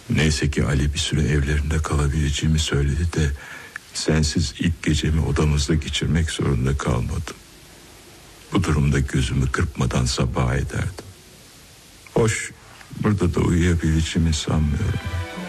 Neyse ki Ali bir süre evlerinde kalabileceğimi söyledi de sensiz ilk gecemi odamızda geçirmek zorunda kalmadım. Bu durumda gözümü kırpmadan sabaha ederdim. Hoş, burada da uyuyabileceğimi sanmıyorum.